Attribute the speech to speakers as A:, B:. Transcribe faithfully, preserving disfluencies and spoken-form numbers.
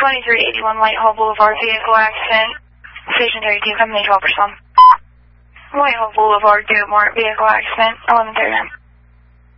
A: twenty-three eighty-one Whitehall Boulevard, vehicle accident. Station thirty-two, coming in twelve percent. Whitehall Boulevard, Duke Mart, vehicle accident, eleven thirty-nine.